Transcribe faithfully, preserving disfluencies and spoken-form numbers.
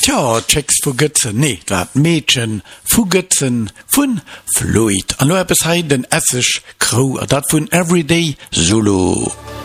Tja, Checks vu Götzen, nee, dat Mädchen vu Götzen vun Floyd. An no bis ha den Essig Crew, dat vun Everyday Zulu.